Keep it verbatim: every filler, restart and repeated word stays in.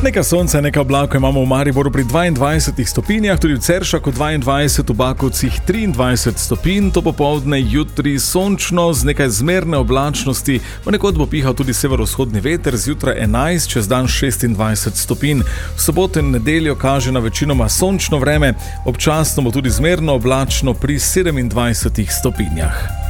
Nekaj sonca, nekaj oblakov imamo v Mariboru pri dvaindvajsetih stopinjah, tudi v Ceršaku dvaindvajset, v Bakovcih triindvajset stopinj, to popoldne jutri sončno z nekaj zmerne oblačnosti, ponekod bo pihal tudi severovzhodni veter, zjutraj enajst, čez dan šestindvajset stopinj. V soboto in nedeljo kaže na večinoma sončno vreme, občasno bo tudi zmerno oblačno pri sedemindvajsetih stopinjah.